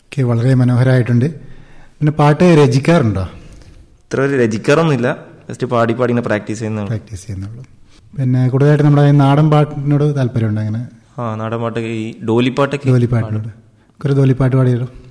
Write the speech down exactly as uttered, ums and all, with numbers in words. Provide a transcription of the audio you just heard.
Okay, വളരെ മനോഹരമായിട്ടുണ്ട്. പിന്നെ പാട്ട് രചിക്കാറുണ്ടോ? ഇത്ര രചിക്കാറൊന്നുമില്ല, ജസ്റ്റ് പാടി പാടി ഇങ്ങനെ പ്രാക്ടീസ് ചെയ്യുന്നുള്ളൂ. പ്രാക്ടീസ് ചെയ്യുന്നുള്ളൂ. പിന്നെ കൂടുതലായിട്ട് നമ്മുടെ നാടൻ പാട്ടിനോട് താല്പര്യമുണ്ടോ? അങ്ങനെ ആ നാടൻ പാട്ടൊക്കെ, ഈ ഡോലിപ്പാട്ടൊക്കെ. ഡോലിപ്പാട്ടിനോട് ഒരു ഡോലിപ്പാട്ട് പാടിയല്ലോ.